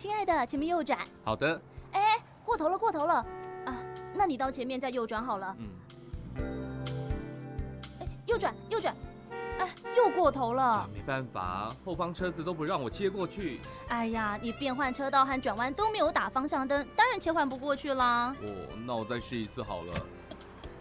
亲爱的，前面右转。 好的。 哎，过头了啊！那你到前面再右转好了。哎，右转。哎，又过头了。 没办法，后方车子都不让我切过去。 哎呀，你变换车道和转弯都没有打方向灯，当然切换不过去啦。 那我再试一次好了。